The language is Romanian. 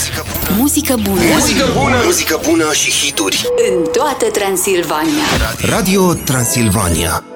Muzică bună. Muzică bună. Muzică bună și hituri În toată Transilvania. Radio Transilvania.